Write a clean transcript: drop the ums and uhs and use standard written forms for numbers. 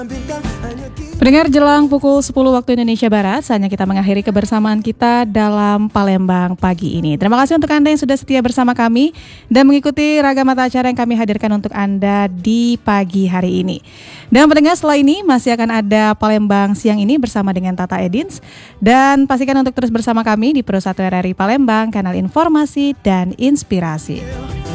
Pendengar, jelang pukul 10 waktu Indonesia Barat, saatnya kita mengakhiri kebersamaan kita dalam Palembang pagi ini. Terima kasih untuk Anda yang sudah setia bersama kami dan mengikuti ragam mata acara yang kami hadirkan untuk Anda di pagi hari ini. Dan pendengar, setelah ini masih akan ada Palembang siang ini bersama dengan Tata Edins. Dan pastikan untuk terus bersama kami di Pro 1 RRI Palembang, kanal informasi dan inspirasi.